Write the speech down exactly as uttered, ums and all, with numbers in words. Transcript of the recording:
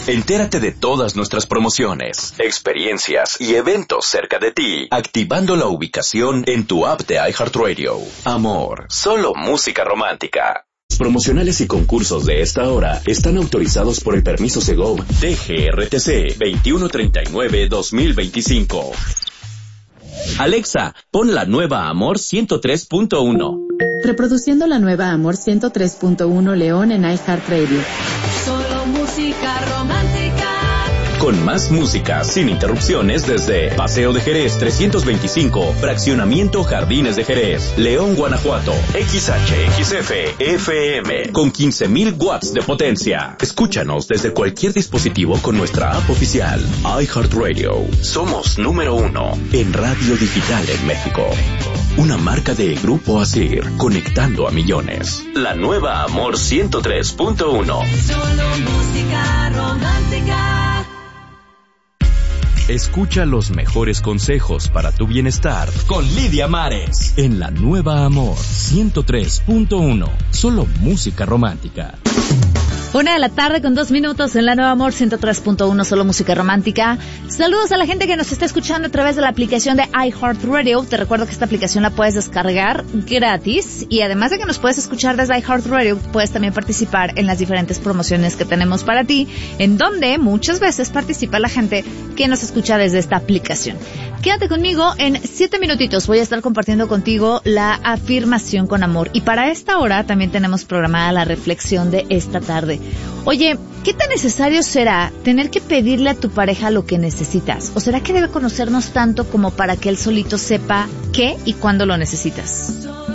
Entérate de todas nuestras promociones, experiencias y eventos cerca de ti, activando la ubicación en tu app de iHeartRadio. Amor, solo música romántica. Promocionales y concursos de esta hora están autorizados por el permiso Segov D G R T C veintiuno treinta y nueve guión dos mil veinticinco. Alexa, pon la nueva Amor ciento tres punto uno. Reproduciendo la nueva Amor ciento tres punto uno León en iHeartRadio. Solo música romántica. Con más música, sin interrupciones, desde Paseo de Jerez trescientos veinticinco, Fraccionamiento Jardines de Jerez, León, Guanajuato, X H X F F M, con quince mil watts de potencia. Escúchanos desde cualquier dispositivo con nuestra app oficial, iHeartRadio. Somos número uno en radio digital en México. Una marca de Grupo Asir, conectando a millones. La nueva Amor ciento tres punto uno. Solo música romántica. Escucha los mejores consejos para tu bienestar con Lidia Mares en la nueva Amor ciento tres punto uno. Solo música romántica. Una de la tarde con dos minutos en la nueva Amor ciento tres punto uno, solo música romántica. Saludos a la gente que nos está escuchando a través de la aplicación de iHeartRadio. Te recuerdo que esta aplicación la puedes descargar gratis y además de que nos puedes escuchar desde iHeartRadio, puedes también participar en las diferentes promociones que tenemos para ti, en donde muchas veces participa la gente que nos escucha desde esta aplicación. Quédate conmigo, en siete minutitos voy a estar compartiendo contigo la afirmación con amor y para esta hora también tenemos programada la reflexión de esta tarde. Oye, ¿qué tan necesario será tener que pedirle a tu pareja lo que necesitas? ¿O será que debe conocernos tanto como para que él solito sepa qué y cuándo lo necesitas?